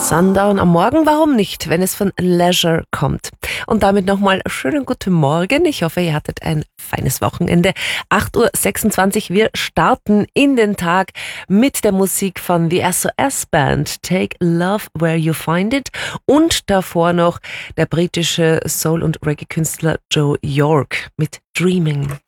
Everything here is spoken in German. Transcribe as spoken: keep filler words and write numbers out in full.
Sundown am Morgen, warum nicht, wenn es von Leisure kommt? Und damit nochmal schönen guten Morgen. Ich hoffe, ihr hattet ein feines Wochenende. acht Uhr sechsundzwanzig, wir starten in den Tag mit der Musik von The S O S Band, Take Love Where You Find It, und davor noch der britische Soul- und Reggae-Künstler Joe York mit Dreaming.